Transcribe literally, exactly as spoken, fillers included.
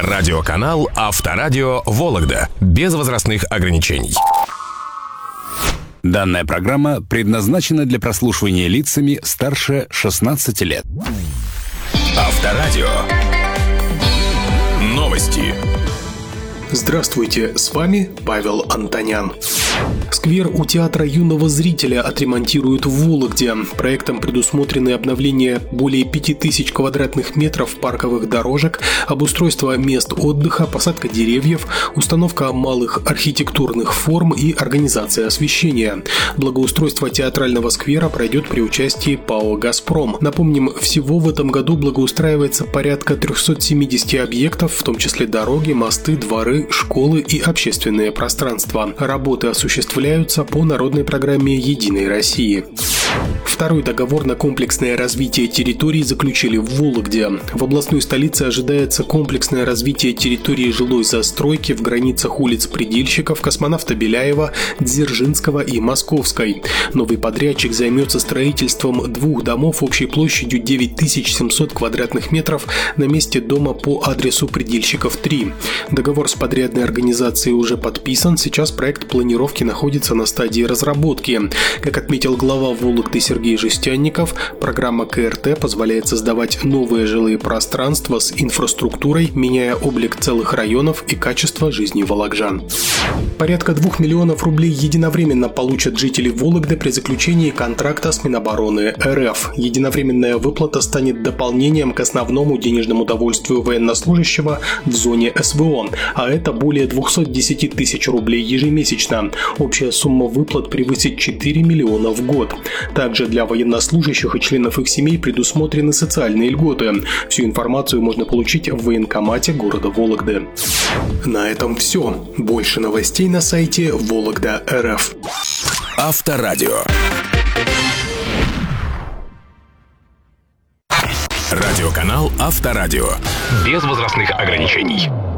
Радиоканал Авторадио Вологда. Без возрастных ограничений. Данная программа предназначена для прослушивания лицами старше шестнадцати лет. Авторадио. Новости. Здравствуйте, с вами Павел Антонян. Сквер у театра юного зрителя отремонтируют в Вологде. Проектом предусмотрены обновление более пяти тысяч квадратных метров парковых дорожек, обустройство мест отдыха, посадка деревьев, установка малых архитектурных форм и организация освещения. Благоустройство театрального сквера пройдет при участии ПАО «Газпром». Напомним, всего в этом году благоустраивается порядка триста семьдесят объектов, в том числе дороги, мосты, дворы, школы и общественные пространства. Работы осуществляются по народной программе «Единой России». Второй договор на комплексное развитие территорий заключили в Вологде. В областной столице ожидается комплексное развитие территории жилой застройки в границах улиц Предельщиков, Космонавта Беляева, Дзержинского и Московской. Новый подрядчик займется строительством двух домов общей площадью девять тысяч семьсот квадратных метров на месте дома по адресу Предельщиков три. Договор с подрядной организацией уже подписан, сейчас проект планировки находится на стадии разработки. Как отметил глава Вологды Сергей Жестянников, программа ка эр тэ позволяет создавать новые жилые пространства с инфраструктурой, меняя облик целых районов и качество жизни вологжан. Порядка двух миллионов рублей единовременно получат жители Вологды при заключении контракта с Минобороны эр эф. Единовременная выплата станет дополнением к основному денежному довольствию военнослужащего в зоне эс вэ о, а это более двести десять тысяч рублей ежемесячно. Общая сумма выплат превысит четыре миллиона в год. Также для военнослужащих и членов их семей предусмотрены социальные льготы. Всю информацию можно получить в военкомате города Вологды. На этом все. Больше новостей на сайте Вологда точка эр эф. Авторадио. Радиоканал Авторадио. Без возрастных ограничений.